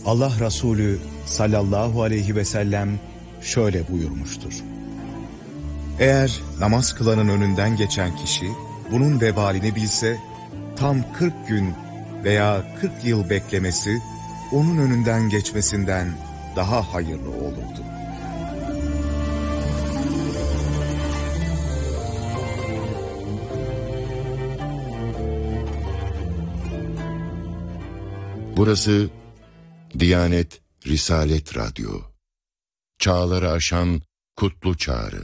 Allah Resulü sallallahu aleyhi ve sellem şöyle buyurmuştur. Eğer namaz kılanın önünden geçen kişi bunun vebalini bilse, tam 40 gün veya 40 yıl beklemesi onun önünden geçmesinden daha hayırlı olurdu. Burası Diyanet Risalet Radyo. Çağları aşan kutlu çağrı.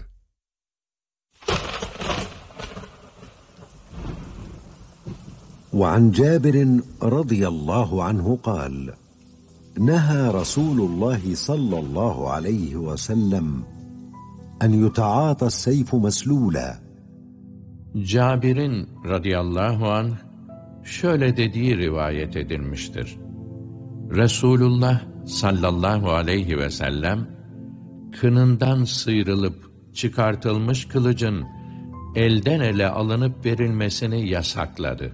وعن جابر رضي الله عنه قال نهى رسول الله صلى الله عليه وسلم أن يتعاطى السيف مسلولا. Cabir'in radıyallahu anh şöyle dediği rivayet edilmiştir. Resulullah sallallahu aleyhi ve sellem kınından sıyrılıp çıkartılmış kılıcın elden ele alınıp verilmesini yasakladı.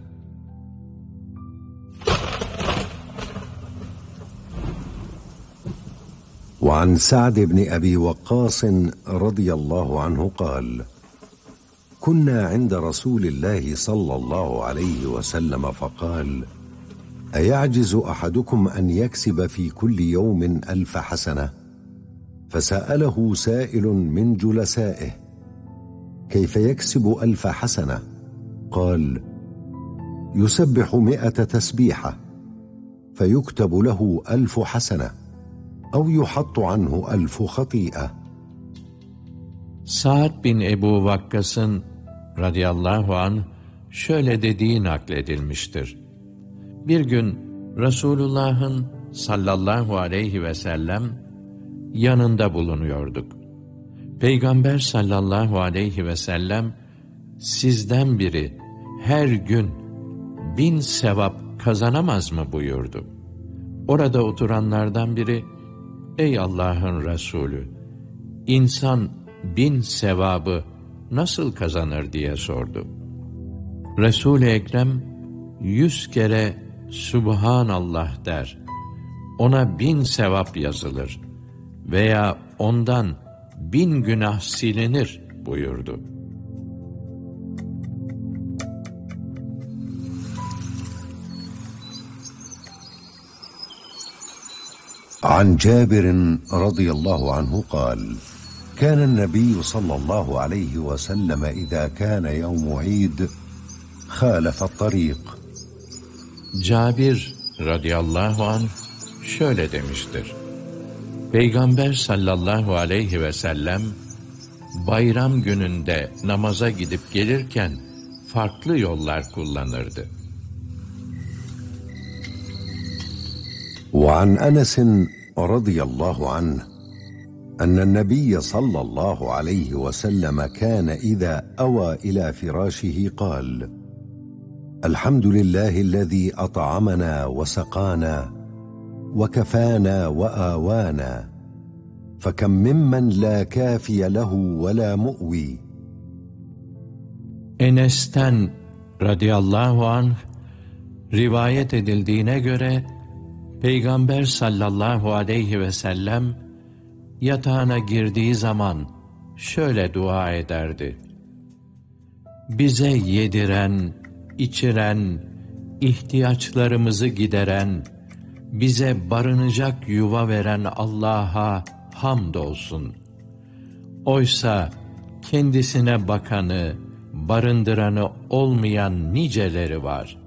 وعن سعد بن أبي وقاص رضي الله عنه قال كنا عند رسول الله صلى الله عليه وسلم فقال أيعجز أحدكم أن يكسب في كل يوم 1000 حسنة؟ فسأله سائل من جلسائه كيف يكسب 1000 حسنة؟ قال يسبح 100 تسبيحة فيكتب له 1000 حسنة أو يحط عنه 1000 خطيئة. Sa'd bin Ebu Vakkas'ın radıyallahu anh şöyle dediği nakledilmiştir. Bir gün Resulullah'ın sallallahu aleyhi ve sellem yanında bulunuyorduk. Peygamber sallallahu aleyhi ve sellem sizden biri her gün 1000 sevap kazanamaz mı buyurdu. Orada oturanlardan biri ey Allah'ın Resulü, insan 1000 sevabı nasıl kazanır diye sordu. Resul-i Ekrem 100 kere Subhanallah der. Ona 1000 sevap yazılır veya ondan 1000 günah silinir buyurdu. عن جابر رضي الله عنه قال كان النبي صلى الله عليه وسلم إذا كان يوم عيد خالف الطريق. Cabir radıyallahu anh şöyle demiştir. Peygamber sallallahu aleyhi ve sellem bayram gününde namaza gidip gelirken farklı yollar kullanırdı. وعن أنس رضي الله عنه أن النبي صلى الله عليه وسلم كان إذا أوى إلى فراشه قال الحمد لله الذي أطعمنا وسقانا وكفانا وآوانا فكم ممن لا كافي له ولا مؤوي. Enes'ten radıyallahu anh rivayet edildiğine göre Peygamber sallallahu aleyhi ve sellem yatağına girdiği zaman şöyle dua ederdi. Bize yediren, içiren, ihtiyaçlarımızı gideren, bize barınacak yuva veren Allah'a hamdolsun. Oysa kendisine bakanı, barındıranı olmayan niceleri var.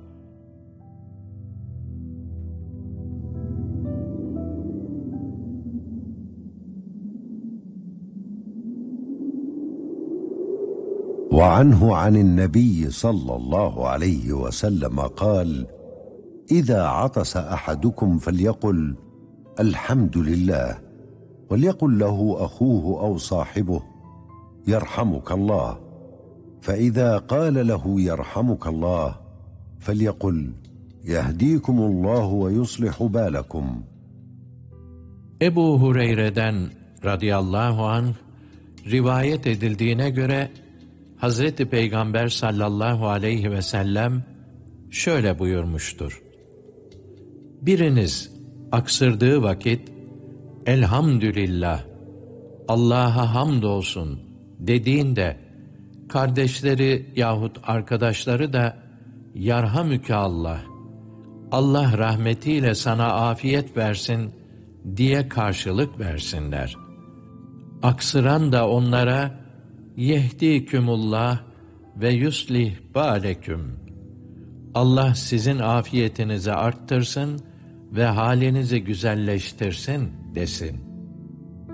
وعنه عن النبي صلى الله عليه وسلم قال إذا عطس أحدكم فليقل الحمد لله وليقل له أخوه أو صاحبه يرحمك الله فإذا قال له يرحمك الله فليقل يهديكم الله ويصلح بالكم. Ebu Hureyre'den radıyallahu anh rivayet edildiğine göre Hazreti Peygamber sallallahu aleyhi ve sellem şöyle buyurmuştur. Biriniz aksırdığı vakit elhamdülillah, Allah'a hamdolsun dediğinde kardeşleri yahut arkadaşları da yarhamüke Allah, Allah rahmetiyle sana afiyet versin diye karşılık versinler. Aksıran da onlara yehdikümullah ve yuslih baleküm, Allah sizin afiyetinizi arttırsın ve halinizi güzelleştirsin desin.